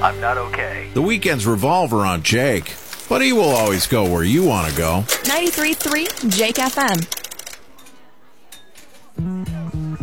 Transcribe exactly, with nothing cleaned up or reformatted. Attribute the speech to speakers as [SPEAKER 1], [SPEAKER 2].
[SPEAKER 1] I'm not okay.
[SPEAKER 2] The weekends revolve around Jake, but he will always go where you want to go.
[SPEAKER 3] ninety-three point three Jake F M.